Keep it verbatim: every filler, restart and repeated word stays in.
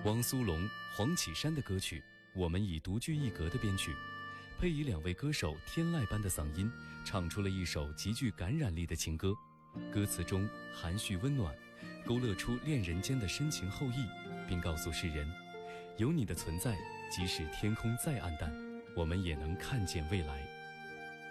汪苏泷、黄绮珊的歌曲，我们以独具一格的编曲，配以两位歌手天籁般的嗓音，唱出了一首极具感染力的情歌。歌词中含蓄温暖，勾勒出恋人间的深情厚谊，并告诉世人，有你的存在，即使天空再暗淡，我们也能看见未来。